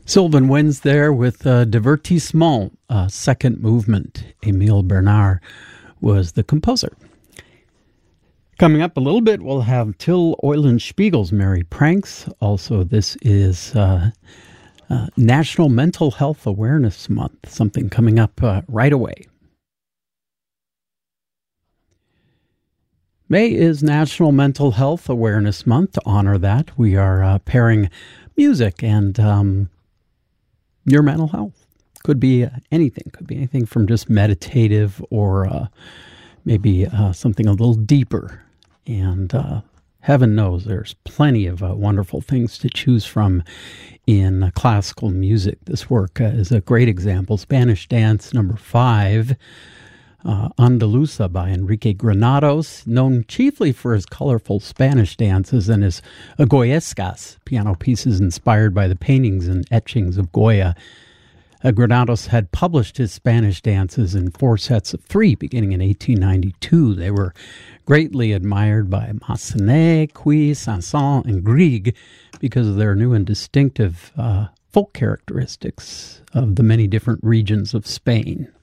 Sylvan wins there with Divertissement, second movement. Emile Bernard was the composer. Coming up a little bit, we'll have Till Eulenspiegel's Merry Pranks. Also, this is National Mental Health Awareness Month, something coming up right away. May is National Mental Health Awareness Month. To honor that, we are pairing music and your mental health. Could be anything. Could be anything from just meditative or maybe something a little deeper. And heaven knows there's plenty of wonderful things to choose from in classical music. This work is a great example. Spanish Dance Number 5, Andaluza by Enrique Granados, known chiefly for his colorful Spanish dances and his Goyescas, piano pieces inspired by the paintings and etchings of Goya. Granados had published his Spanish dances in 4 sets of 3 beginning in 1892. They were greatly admired by Massenet, Cui, Saint-Saëns, and Grieg because of their new and distinctive folk characteristics of the many different regions of Spain.